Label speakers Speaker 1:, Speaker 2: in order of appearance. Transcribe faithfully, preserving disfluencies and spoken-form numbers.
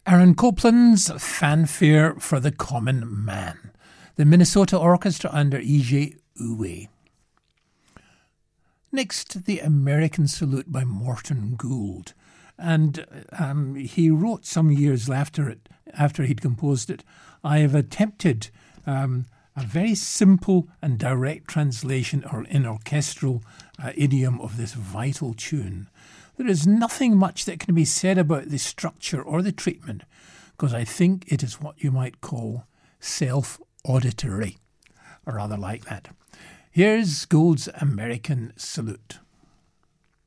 Speaker 1: Aaron Copland's Fanfare for the Common Man, the Minnesota Orchestra under E J Uwe. Next, the American Salute by Morton Gould. And um, he wrote some years after it, after he'd composed it, I have attempted um, a very simple and direct translation or in orchestral uh, idiom of this vital tune. There is nothing much that can be said about the structure or the treatment, because I think it is what you might call self-auditory, or rather like that. Here's Gould's American Salute.